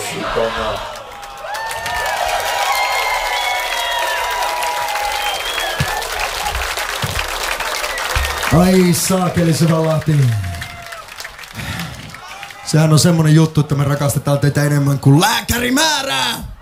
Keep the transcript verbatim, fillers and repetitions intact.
sikana. Ai saakeli Syvänlahti. Sehän on semmonen juttu, että me rakastetaan teitä enemmän kuin lääkärimäärää.